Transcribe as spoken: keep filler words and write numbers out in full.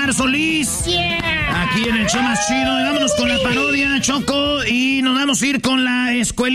Omar Solís. Yeah. Aquí en el show más chido. Y vámonos con la parodia, Choco. Y nos vamos a ir con la escuelita.